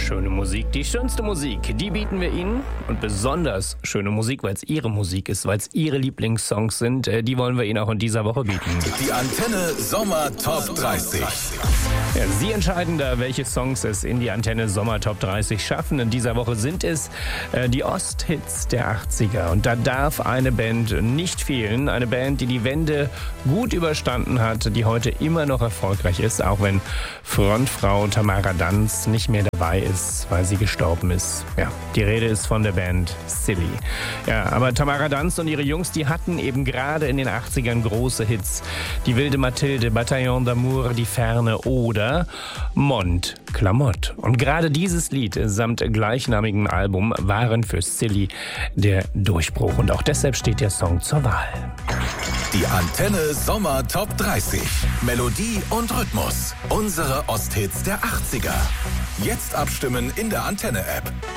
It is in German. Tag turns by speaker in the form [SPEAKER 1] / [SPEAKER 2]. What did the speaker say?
[SPEAKER 1] Schöne Musik, die schönste Musik, die bieten wir Ihnen. Und besonders schöne Musik, weil es Ihre Musik ist, weil es Ihre Lieblingssongs sind, die wollen wir Ihnen auch in dieser Woche bieten.
[SPEAKER 2] Die Antenne Sommer Top 30.
[SPEAKER 1] Ja, Sie entscheiden da, welche Songs es in die Antenne Sommer Top 30 schaffen. In dieser Woche sind es die Osthits der 80er. Und da darf eine Band nicht fehlen. Eine Band, die die Wende gut überstanden hat, die heute immer noch erfolgreich ist, auch wenn Frontfrau Tamara Danz nicht mehr dabei ist, weil sie gestorben ist. Ja, die Rede ist von der Band Silly. Ja, aber Tamara Danz und ihre Jungs, die hatten eben gerade in den 80ern große Hits. Die Wilde Mathilde, Bataillon d'Amour, Die Ferne oder Mont Clamotte. Und gerade dieses Lied samt gleichnamigem Album waren für Silly der Durchbruch. Und auch deshalb steht der Song zur Wahl.
[SPEAKER 2] Die Antenne Sommer Top 30. Melodie und Rhythmus. Unsere Osthits der 80er. Jetzt abstimmen in der Antenne-App.